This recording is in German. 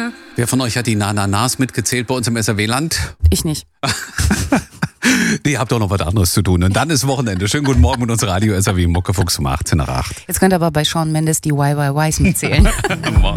Wer von euch hat die Na-Na-Nas mitgezählt bei uns im SAW-Land? Ich nicht. Nee, ihr habt doch noch was anderes zu tun. Und dann ist Wochenende. Schönen guten Morgen mit uns Radio SAW Muckefuchs um 18 nach 8. Jetzt könnt ihr aber bei Shawn Mendes die YYYs mitzählen. Morgen.